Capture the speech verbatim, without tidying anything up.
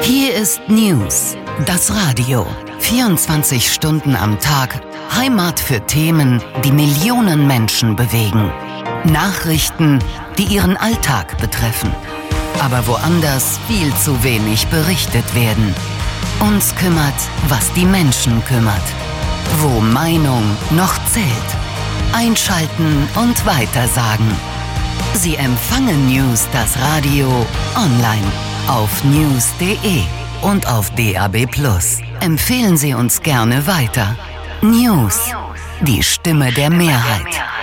Hier ist News, das Radio. vierundzwanzig Stunden am Tag, Heimat für Themen, die Millionen Menschen bewegen. Nachrichten, die ihren Alltag betreffen. Aber woanders viel zu wenig berichtet werden. Uns kümmert, was die Menschen kümmert. Wo Meinung noch zählt. Einschalten und weitersagen. Sie empfangen News, das Radio, online auf news punkt de und auf D A B plus. Empfehlen Sie uns gerne weiter. News, die Stimme der Mehrheit.